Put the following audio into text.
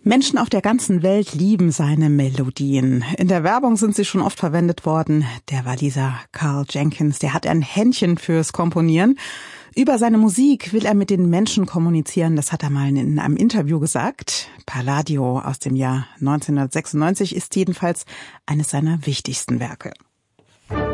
Menschen auf der ganzen Welt lieben seine Melodien. In der Werbung sind sie schon oft verwendet worden. Der Waliser Carl Jenkins, der hat ein Händchen fürs Komponieren. Über seine Musik will er mit den Menschen kommunizieren. Das hat er mal in einem Interview gesagt. Palladio aus dem Jahr 1996 ist jedenfalls eines seiner wichtigsten Werke.